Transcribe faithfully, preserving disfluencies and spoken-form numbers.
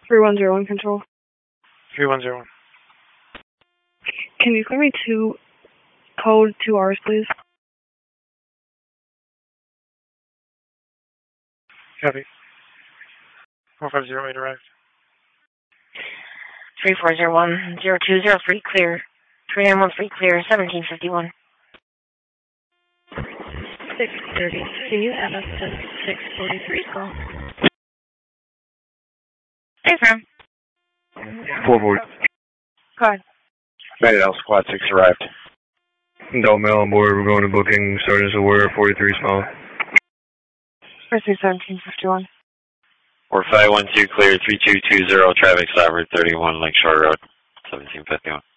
three one zero one control. three one zero one. Can you clear me to code two R's, please? Copy. four five zero eight arrived. three four zero one zero two zero three clear. three nine one three clear, seventeen fifty-one. six thirty. Can you add us to six forty-three call? Thanks, ma'am. four forty. Go ahead. United L Squad six arrived. Don't mail on board. We're going to booking. Sergeant's aware. forty-three small. Firstly, seventeen fifty-one. Or five one two clear, three two two zero, traffic stopper, thirty-one Lakeshore Road, seventeen fifty-one.